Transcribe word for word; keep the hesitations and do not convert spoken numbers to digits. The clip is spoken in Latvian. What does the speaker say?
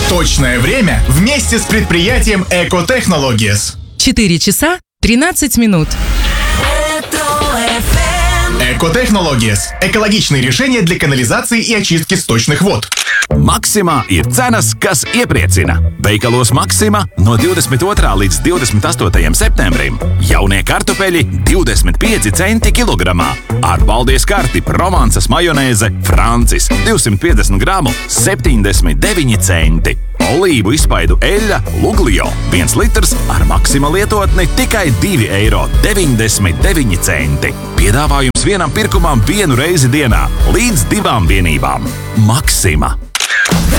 Точное время вместе с предприятием Экотехнологиес. четыре часа тринадцать минут. Экотехнологиес – экологичные решения для канализации и очистки сточных вод. Maksimā ir cenas, kas iepriecina. Veikalos Maksima no divdesmit otrā līdz divdesmit astotajam septembrim jaunie kartupeļi divdesmit pieci centi kilogramā. Ar baldies karti Provansas majonēze Francis divsimt piecdesmit gramu septiņdesmit deviņi centi. Olīvu izspaidu eļļa Luglio viens litrs ar Maksima lietotni tikai divi eiro deviņdesmit deviņi centi. Piedāvājums vienam pirkumam vienu reizi dienā līdz divām vienībām. Maksima.